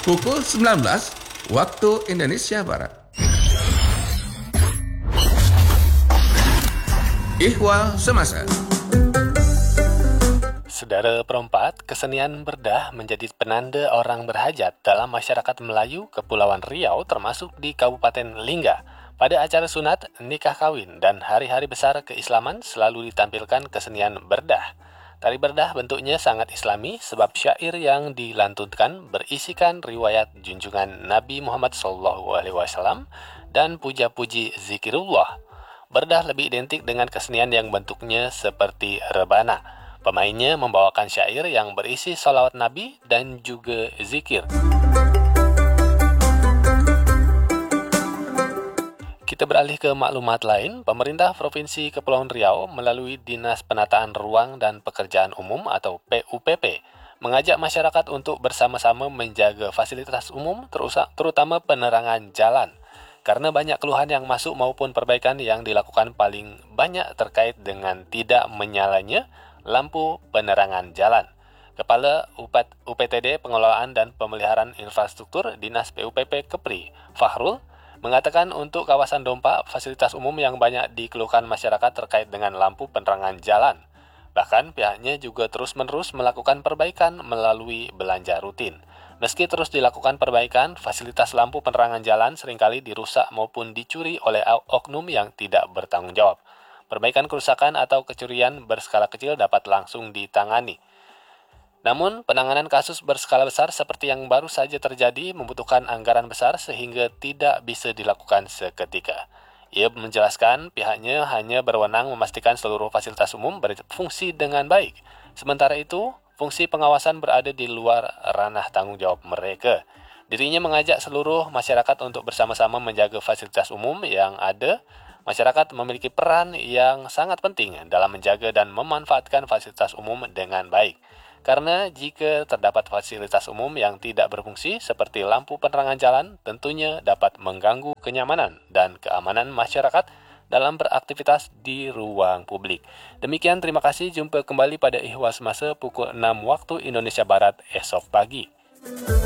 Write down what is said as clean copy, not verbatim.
pukul 19 waktu Indonesia Barat. Ihwal Semasa. Saudara perempat, kesenian berdah menjadi penanda orang berhajat dalam masyarakat Melayu Kepulauan Riau termasuk di Kabupaten Lingga. Pada acara sunat, nikah kawin, dan hari-hari besar keislaman selalu ditampilkan kesenian berdah. Tari berdah bentuknya sangat islami sebab syair yang dilantunkan berisikan riwayat junjungan Nabi Muhammad SAW dan puja-puji zikirullah. Berdah lebih identik dengan kesenian yang bentuknya seperti rebana. Pemainnya membawakan syair yang berisi salawat Nabi dan juga zikir. Kita beralih ke maklumat lain. Pemerintah Provinsi Kepulauan Riau melalui Dinas Penataan Ruang dan Pekerjaan Umum atau PUPP mengajak masyarakat untuk bersama-sama menjaga fasilitas umum terutama penerangan jalan. Karena banyak keluhan yang masuk maupun perbaikan yang dilakukan paling banyak terkait dengan tidak menyalanya lampu penerangan jalan. Kepala UPTD Pengelolaan dan Pemeliharaan Infrastruktur Dinas PUPP Kepri, Fahrul, mengatakan untuk kawasan Dompa, fasilitas umum yang banyak dikeluhkan masyarakat terkait dengan lampu penerangan jalan. Bahkan pihaknya juga terus-menerus melakukan perbaikan melalui belanja rutin. Meski terus dilakukan perbaikan, fasilitas lampu penerangan jalan seringkali dirusak maupun dicuri oleh oknum yang tidak bertanggung jawab. Perbaikan kerusakan atau kecurian berskala kecil dapat langsung ditangani. Namun, penanganan kasus berskala besar seperti yang baru saja terjadi membutuhkan anggaran besar sehingga tidak bisa dilakukan seketika. Ia menjelaskan pihaknya hanya berwenang memastikan seluruh fasilitas umum berfungsi dengan baik. Sementara itu, fungsi pengawasan berada di luar ranah tanggung jawab mereka. Dirinya mengajak seluruh masyarakat untuk bersama-sama menjaga fasilitas umum yang ada. Masyarakat memiliki peran yang sangat penting dalam menjaga dan memanfaatkan fasilitas umum dengan baik. Karena jika terdapat fasilitas umum yang tidak berfungsi seperti lampu penerangan jalan, tentunya dapat mengganggu kenyamanan dan keamanan masyarakat dalam beraktivitas di ruang publik. Demikian, terima kasih. Jumpa kembali pada Ihwal Semasa pukul 6 waktu Indonesia Barat esok pagi.